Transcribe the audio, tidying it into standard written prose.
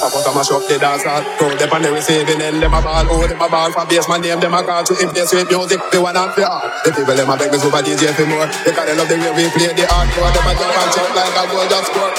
put a mash up the dance hall. Crowd them on the receiving end, them a ball. Oh, them a ball for bass, my name, them a call. To if they sweet music, they want to play hard. The people them a beg me super DJ for more. Because they love the way we play the hardcore. Them a jump and jump like a goal just score.